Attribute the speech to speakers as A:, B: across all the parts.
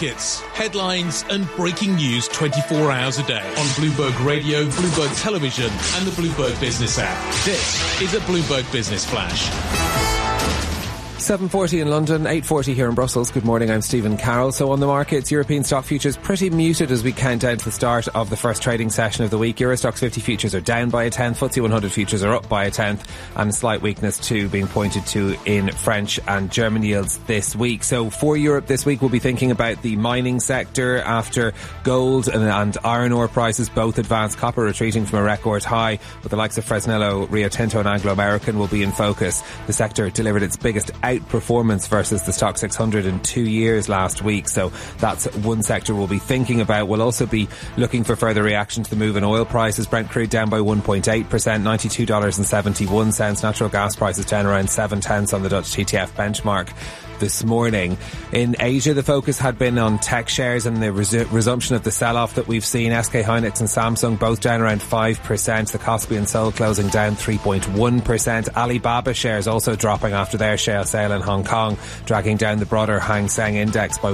A: markets, headlines and breaking news 24 hours a day on Bloomberg Radio, Bloomberg Television and the Bloomberg Business app. This is a Bloomberg Business Flash.
B: 7:40 in London, 8:40 here in Brussels. Good morning, I'm Stephen Carroll. So on the markets, European stock futures pretty muted as we count down to the start of the first trading session of the week. Euro Stoxx 50 futures are down by a tenth, FTSE 100 futures are up by a tenth, and a slight weakness too being pointed to in French and German yields this week. So for Europe this week, we'll be thinking about the mining sector after gold and iron ore prices both advanced. Copper retreating from a record high, with the likes of Fresnillo, Rio Tinto and Anglo American will be in focus. The sector delivered its biggest outperformance versus the Stoxx 600 in 2 years last week, so that's one sector we'll be thinking about. We'll also be looking for further reaction to the move in oil prices. Brent crude down by 1.8%, $92.71. Natural gas prices down around 7/10 on the Dutch TTF benchmark this morning. In Asia, the focus had been on tech shares and the resumption of the sell-off that we've seen. SK Hynix and Samsung both down around 5%. The Kospi and Seoul closing down 3.1%. Alibaba shares also dropping after their share sale in Hong Kong, dragging down the broader Hang Seng index by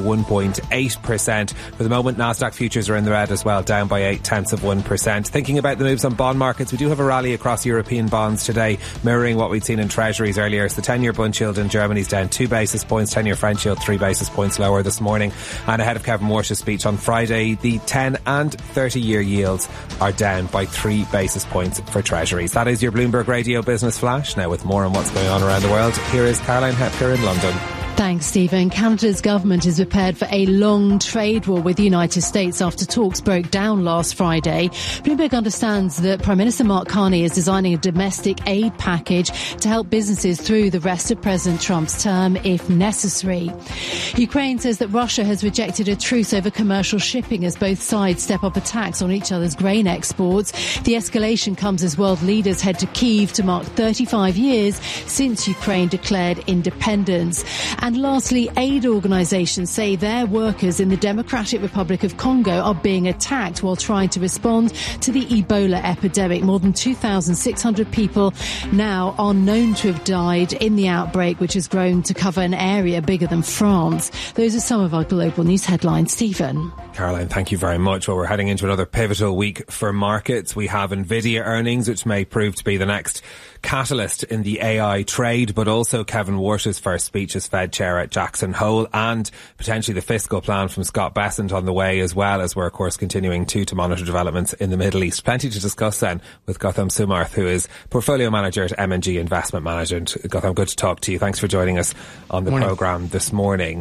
B: 1.8%. For the moment, Nasdaq futures are in the red as well, down by 0.8%. Thinking about the moves on bond markets, we do have a rally across European bonds today, mirroring what we'd seen in treasuries earlier. So the 10-year Bund yield in Germany is down 2 basis points. 10-year French yield 3 basis points lower this morning. And ahead of Kevin Warsh's speech on Friday, the 10 and 30-year yields are down by 3 basis points for treasuries. That is your Bloomberg Radio Business Flash. Now with more on what's going on around the world, here is Caroline Hepker in London.
C: Thanks, Stephen. Canada's government is prepared for a long trade war with the United States after talks broke down last Friday. Bloomberg understands that Prime Minister Mark Carney is designing a domestic aid package to help businesses through the rest of President Trump's term if necessary. Ukraine says that Russia has rejected a truce over commercial shipping as both sides step up attacks on each other's grain exports. The escalation comes as world leaders head to Kyiv to mark 35 years since Ukraine declared independence. And lastly, aid organisations say their workers in the Democratic Republic of Congo are being attacked while trying to respond to the Ebola epidemic. More than 2,600 people now are known to have died in the outbreak, which has grown to cover an area bigger than France. Those are some of our global news headlines. Stephen.
B: Caroline, thank you very much. Well, we're heading into another pivotal week for markets. We have Nvidia earnings, which may prove to be the next catalyst in the AI trade, but also Kevin Warsh's first speech as Fed chair at Jackson Hole, and potentially the fiscal plan from Scott Bessent on the way, as well as we're, of course, continuing to monitor developments in the Middle East. Plenty to discuss then with Gautam Sumarth, who is portfolio manager at M&G Investment Management. Gautam, good to talk to you. Thanks for joining us on the programme this morning.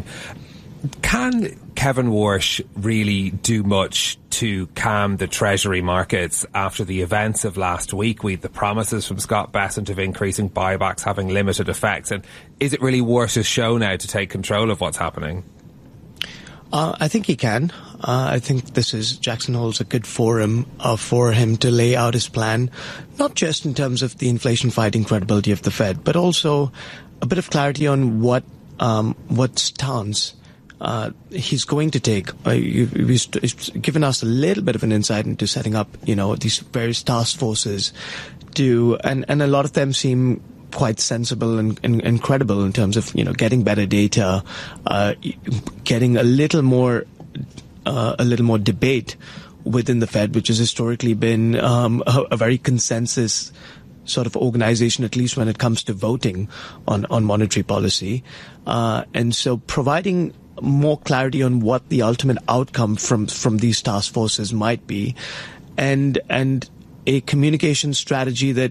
B: Can Kevin Warsh really do much to calm the Treasury markets after the events of last week? With the promises from Scott Bessent of increasing buybacks having limited effects, and is it really Warsh's show now to take control of what's happening?
D: I think he can. I think this is Jackson Hole's a good forum for him to lay out his plan, not just in terms of the inflation fighting credibility of the Fed, but also a bit of clarity on what stance he's going to take. He's given us a little bit of an insight into setting up, these various task forces and a lot of them seem quite sensible and credible in terms of, getting better data, getting a little more debate within the Fed, which has historically been a very consensus sort of organization, at least when it comes to voting on monetary policy. And so providing more clarity on what the ultimate outcome from these task forces might be, and a communication strategy that,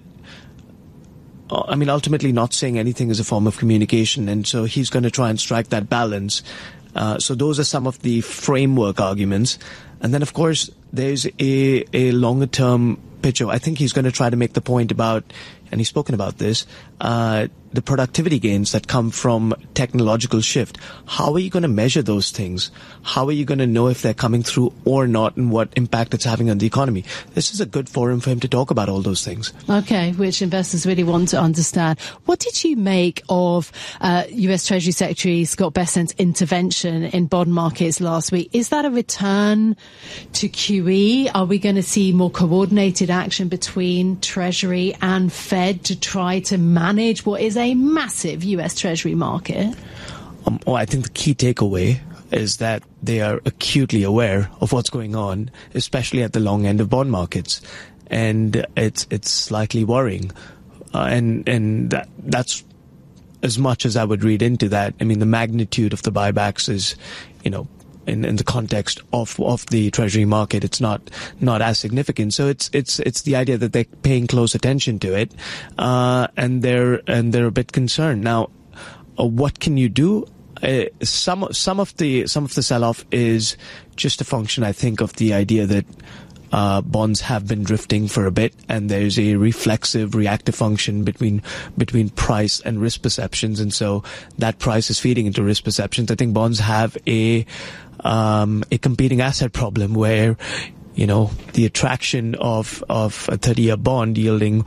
D: ultimately not saying anything is a form of communication, and so he's going to try and strike that balance. So those are some of the framework arguments. And then, of course, there's a longer term picture. I think he's going to try to make the point about, and he's spoken about this, the productivity gains that come from technological shift. How are you going to measure those things? How are you going to know if they're coming through or not, and what impact it's having on the economy? This is a good forum for him to talk about all those things.
C: Okay, which investors really want to understand. What did you make of US Treasury Secretary Scott Bessent's intervention in bond markets last week? Is that a return to QE? Are we going to see more coordinated action between Treasury and Fed to try to manage what is a massive US Treasury market?
D: I think the key takeaway is that they are acutely aware of what's going on, especially at the long end of bond markets. And it's slightly worrying. And that's as much as I would read into that. I mean, the magnitude of the buybacks is, in the context of the treasury market, it's not as significant. So it's the idea that they're paying close attention to it, and they're a bit concerned. Now, what can you do? Some of the sell-off is just a function, I think, of the idea that bonds have been drifting for a bit, and there's a reflexive, reactive function between price and risk perceptions, and so that price is feeding into risk perceptions. I think bonds have a competing asset problem where, the attraction of a 30-year bond yielding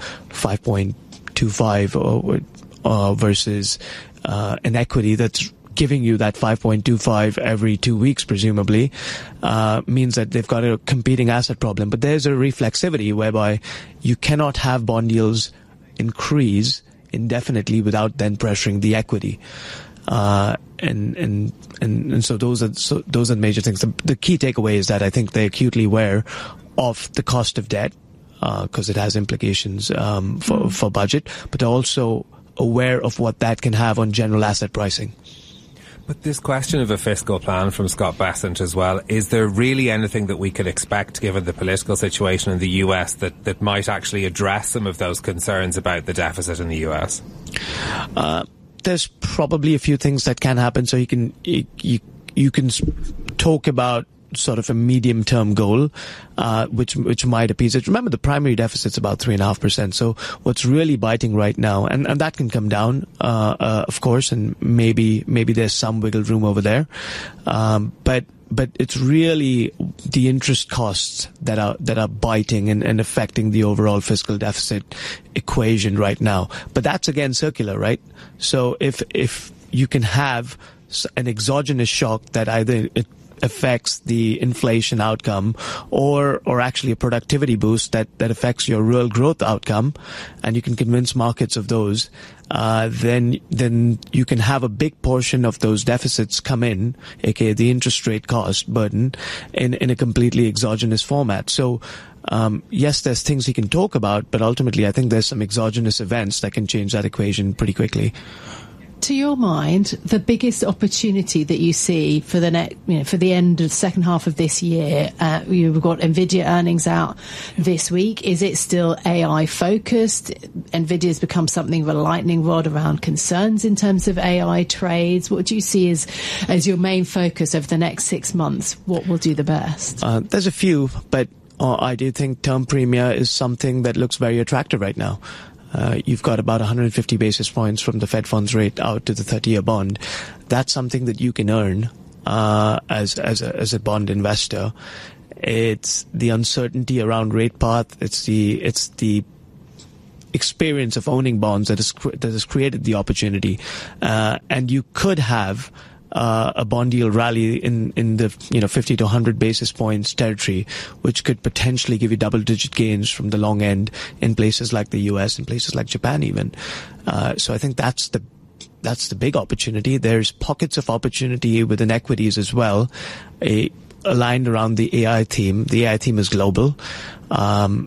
D: 5.25 versus an equity that's giving you that 5.25 every 2 weeks, presumably, means that they've got a competing asset problem. But there's a reflexivity whereby you cannot have bond yields increase indefinitely without then pressuring the equity. And so those are the major things. The key takeaway is that I think they're acutely aware of the cost of debt, because it has implications for budget, but they're also aware of what that can have on general asset pricing.
B: But this question of a fiscal plan from Scott Bessent as well, is there really anything that we could expect, given the political situation in the US, that might actually address some of those concerns about the deficit in the US?
D: There's probably a few things that can happen. So you can talk about sort of a medium-term goal, which might appease it. Remember, the primary deficit's about 3.5%. So what's really biting right now, and that can come down, of course, and maybe there's some wiggle room over there, but it's really the interest costs that are biting and affecting the overall fiscal deficit equation right now. But that's again circular, right? So if you can have an exogenous shock that either it affects the inflation outcome or actually a productivity boost that affects your real growth outcome, and you can convince markets of those, then you can have a big portion of those deficits come in, aka the interest rate cost burden, in a completely exogenous format. So yes, there's things you can talk about, but ultimately I think there's some exogenous events that can change that equation pretty quickly.
C: To your mind, the biggest opportunity that you see for the for the end of the second half of this year, we've got Nvidia earnings out this week. Is it still AI focused? Nvidia's become something of a lightning rod around concerns in terms of AI trades. What do you see as your main focus over the next 6 months? What will do the best?
D: There's a few, but I do think term premia is something that looks very attractive right now. You've got about 150 basis points from the Fed funds rate out to the 30-year bond. That's something that you can earn as a bond investor. It's the uncertainty around rate path. It's the experience of owning bonds that has created the opportunity. And you could have a bond yield rally in the 50 to 100 basis points territory, which could potentially give you double-digit gains from the long end in places like the US and places like Japan even. So I think that's the big opportunity. There's pockets of opportunity within equities as well, aligned around the AI theme. The AI theme is global. The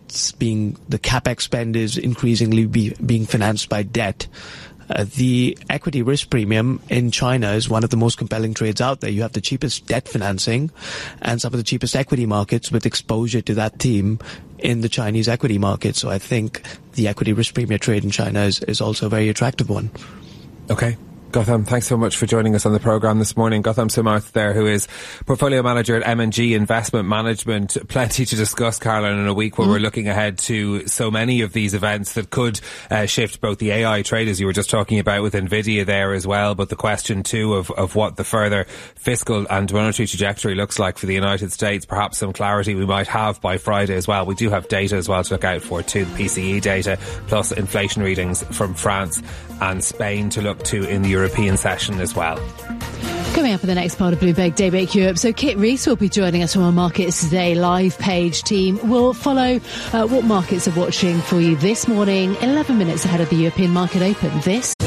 D: CapEx spend is increasingly being financed by debt. The equity risk premium in China is one of the most compelling trades out there. You have the cheapest debt financing and some of the cheapest equity markets with exposure to that theme in the Chinese equity market. So I think the equity risk premium trade in China is also a very attractive one.
B: Okay. Gautam, thanks so much for joining us on the programme this morning. Gautam Somarth there, who is Portfolio Manager at M&G Investment Management. Plenty to discuss, Caroline, in a week where we're looking ahead to so many of these events that could shift both the AI trade, as you were just talking about with Nvidia there as well, but the question too of what the further fiscal and monetary trajectory looks like for the United States. Perhaps some clarity we might have by Friday as well. We do have data as well to look out for too, the PCE data, plus inflation readings from France and Spain to look to in the European session as well.
C: Coming up in the next part of Bloomberg Daybreak Europe, so Kit Rees will be joining us from our Markets Today live page team. We'll follow what markets are watching for you this morning, 11 minutes ahead of the European market open. This